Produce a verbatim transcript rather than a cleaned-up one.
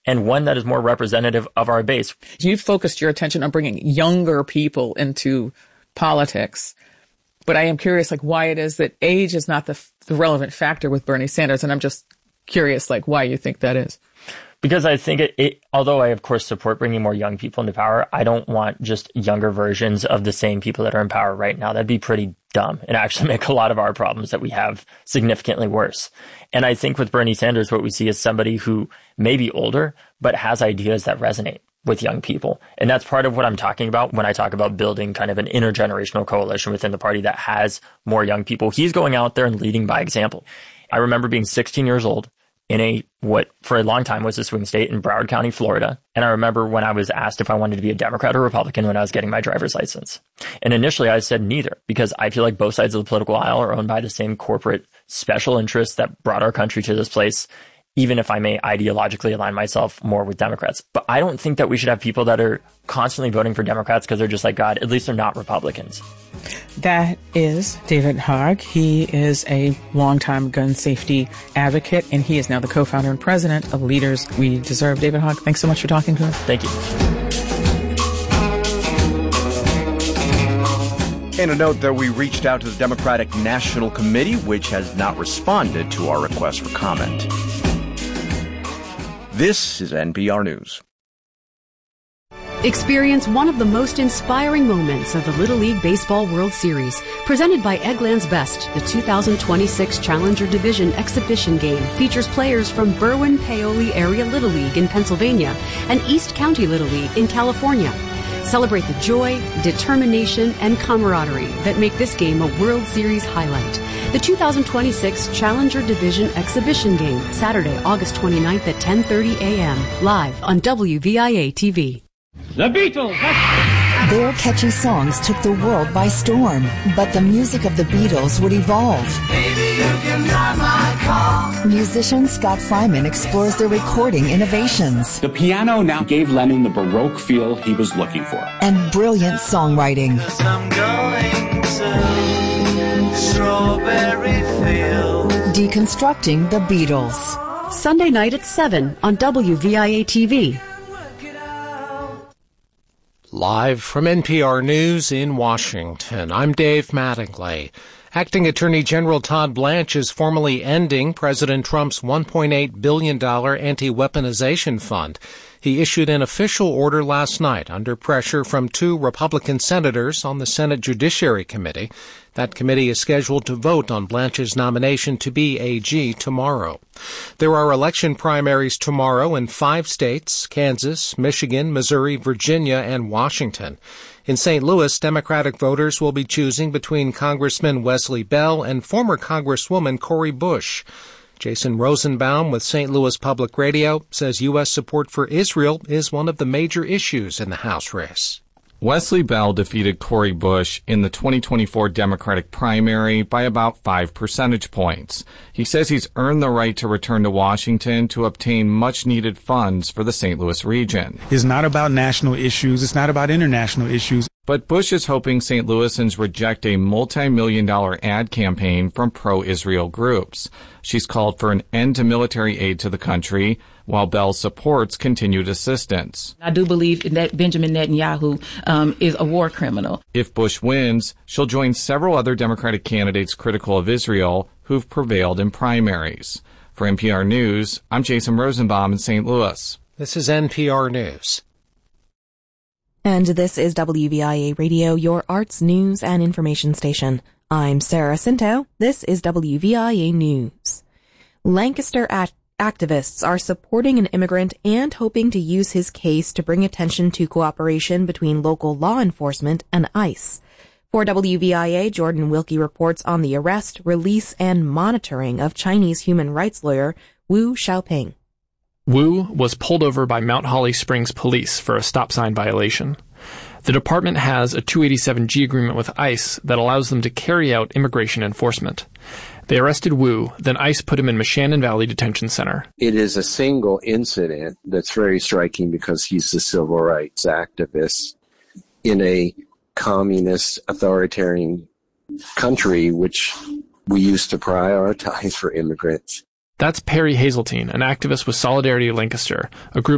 and one that is more representative of our base. You've focused your attention on bringing younger people into politics. But I am curious, like, why it is that age is not the, the relevant factor with Bernie Sanders. And I'm just curious, like, why you think that is. Because I think it, it, although I, of course, support bringing more young people into power, I don't want just younger versions of the same people that are in power right now. That'd be pretty dumb and actually make a lot of our problems that we have significantly worse. And I think with Bernie Sanders, what we see is somebody who may be older, but has ideas that resonate with young people. And that's part of what I'm talking about when I talk about building kind of an intergenerational coalition within the party that has more young people. He's going out there and leading by example. I remember being sixteen years old in a, what for a long time was a swing state in Broward County, Florida. And I remember when I was asked if I wanted to be a Democrat or Republican when I was getting my driver's license. And initially I said neither, because I feel like both sides of the political aisle are owned by the same corporate special interests that brought our country to this place, even if I may ideologically align myself more with Democrats. But I don't think that we should have people that are constantly voting for Democrats because they're just like, God, at least they're not Republicans. That is David Hogg. He is a longtime gun safety advocate, and he is now the co-founder and president of Leaders We Deserve. David Hogg, thanks so much for talking to us. Thank you. And a note that we reached out to the Democratic National Committee, which has not responded to our request for comment. This is N P R News. Experience one of the most inspiring moments of the Little League Baseball World Series. Presented by Eggland's Best, the two thousand twenty-six Challenger Division exhibition game features players from Berwyn-Paoli Area Little League in Pennsylvania and East County Little League in California. Celebrate the joy, determination, and camaraderie that make this game a World Series highlight. The two thousand twenty-six Challenger Division exhibition game, Saturday, August twenty-ninth at ten thirty a.m. live on W V I A T V. The Beatles! Their catchy songs took the world by storm, but the music of the Beatles would evolve. Maybe you can drive my car. Musician Scott Freiman explores their recording innovations. The piano now gave Lennon the Baroque feel he was looking for. And brilliant songwriting. I'm going to Strawberry Field. Deconstructing the Beatles. Sunday night at seven on W V I A T V. Live from N P R News in Washington, I'm Dave Mattingly. Acting Attorney General Todd Blanche is formally ending President Trump's one point eight billion dollars anti-weaponization fund. He issued an official order last night under pressure from two Republican senators on the Senate Judiciary Committee. That committee is scheduled to vote on Blanche's nomination to be A G tomorrow. There are election primaries tomorrow in five states: Kansas, Michigan, Missouri, Virginia, and Washington. In Saint Louis, Democratic voters will be choosing between Congressman Wesley Bell and former Congresswoman Cori Bush. Jason Rosenbaum with Saint Louis Public Radio says U S support for Israel is one of the major issues in the House race. Wesley Bell defeated Cori Bush in the twenty twenty-four Democratic primary by about five percentage points. He says he's earned the right to return to Washington to obtain much-needed funds for the Saint Louis region. It's not about national issues. It's not about international issues. But Bush is hoping Saint Louisans reject a multi-million dollar ad campaign from pro-Israel groups. She's called for an end to military aid to the country, while Bell supports continued assistance. I do believe that Benjamin Netanyahu um, is a war criminal. If Bush wins, she'll join several other Democratic candidates critical of Israel who've prevailed in primaries. For N P R News, I'm Jason Rosenbaum in Saint Louis. This is N P R News. And this is W V I A Radio, your arts, news, and information station. I'm Sarah Cinto. This is W V I A News. Lancaster act- activists are supporting an immigrant and hoping to use his case to bring attention to cooperation between local law enforcement and ICE. For W V I A, Jordan Wilkie reports on the arrest, release, and monitoring of Chinese human rights lawyer Wu Xiaoping. Wu was pulled over by Mount Holly Springs police for a stop sign violation. The department has a two eighty-seven G agreement with ICE that allows them to carry out immigration enforcement. They arrested Wu, then ICE put him in Moshannon Valley Detention Center. It is a single incident that's very striking because he's a civil rights activist in a communist authoritarian country, which we used to prioritize for immigrants. That's Perry Hazeltine, an activist with Solidarity Lancaster, a group